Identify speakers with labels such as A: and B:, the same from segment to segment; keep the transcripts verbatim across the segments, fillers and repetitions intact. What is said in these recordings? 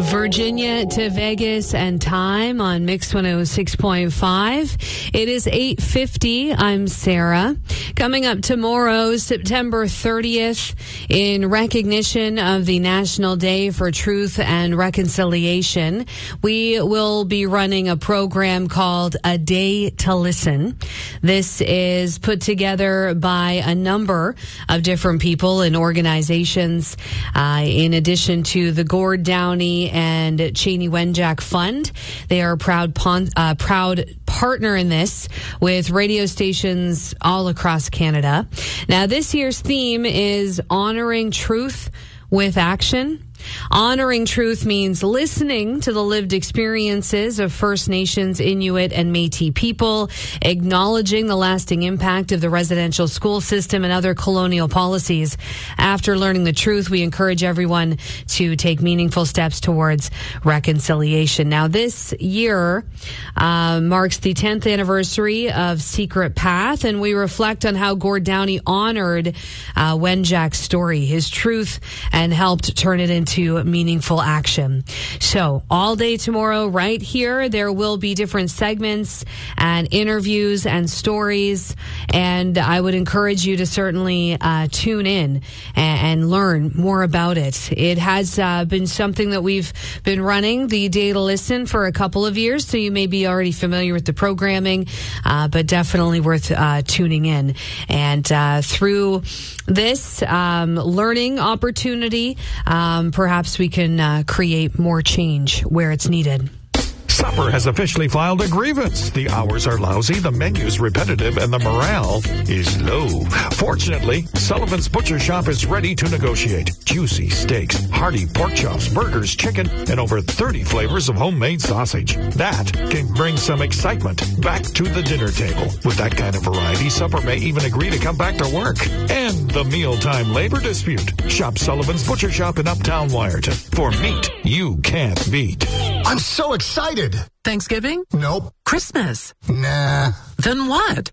A: Virginia to Vegas and time on Mix one oh six point five. It is eight fifty. I'm Sarah. Coming up tomorrow, September thirtieth, in recognition of the National Day for Truth and Reconciliation, we will be running a program called A Day to Listen. This is put together by a number of different people and organizations, uh, in addition to the Gord Downey and Cheney Wenjack Fund. They are a proud, pon- uh, proud partner in this with radio stations all across Canada. Now, this year's theme is honoring truth with action. Honoring truth means listening to the lived experiences of First Nations, Inuit, and Métis people, acknowledging the lasting impact of the residential school system and other colonial policies. After learning the truth, we encourage everyone to take meaningful steps towards reconciliation. Now, this year uh, marks the tenth anniversary of Secret Path, and we reflect on how Gord Downey honored uh, Wenjack's story, his truth, and helped turn it into to meaningful action. So all day tomorrow right here, there will be different segments and interviews and stories, and I would encourage you to certainly uh, tune in and, and learn more about it. It has uh, been something that we've been running, the Day to Listen, for a couple of years, so you may be already familiar with the programming, uh, but definitely worth uh, tuning in. And uh, through this um, learning opportunity, um, perhaps we can uh, create more change where it's needed.
B: Supper has officially filed a grievance. The hours are lousy, the menu's repetitive, and the morale is low. Fortunately, Sullivan's Butcher Shop is ready to negotiate. Juicy steaks, hearty pork chops, burgers, chicken, and over thirty flavors of homemade sausage. That can bring some excitement back to the dinner table. With that kind of variety, Supper may even agree to come back to work. And the mealtime labor dispute. Shop Sullivan's Butcher Shop in Uptown Wyerton for meat you can't beat.
C: I'm so excited.
D: Thanksgiving?
C: Nope.
D: Christmas?
C: Nah.
D: Then what?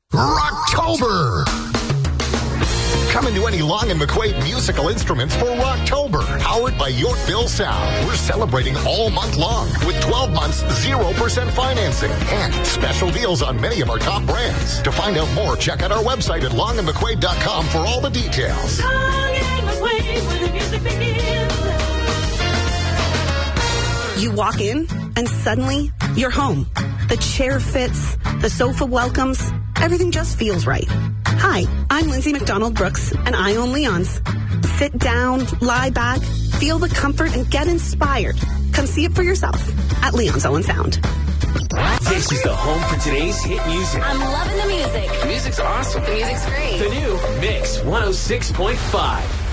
C: Rocktober! Come into any Long and McQuaid musical instruments for Rocktober, powered by Yorkville Sound. We're celebrating all month long with twelve months, zero percent financing and special deals on many of our top brands. To find out more, check out our website at long and mcquaid dot com for all the details.
E: Long and McQuaid, where the music begins.
F: You walk in, and suddenly, you're home. The chair fits, the sofa welcomes, everything just feels right. Hi, I'm Lindsay McDonald Brooks, and I own Leon's. Sit down, lie back, feel the comfort, and get inspired. Come see it for yourself at Leon's Owen Sound.
G: This is the home for today's hit music.
E: I'm loving the music.
G: The music's awesome.
E: The music's great.
G: The new Mix one oh six point five.